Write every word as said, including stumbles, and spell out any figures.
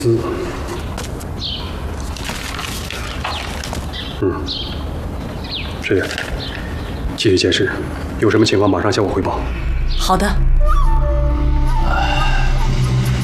嗯，嗯，师爷，继续监视，有什么情况马上向我汇报。 好的。